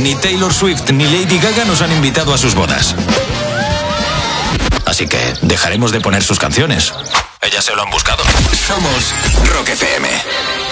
Ni Taylor Swift ni Lady Gaga nos han invitado a sus bodas. Así que dejaremos de poner sus canciones. Ellas se lo han buscado. Somos Rock FM.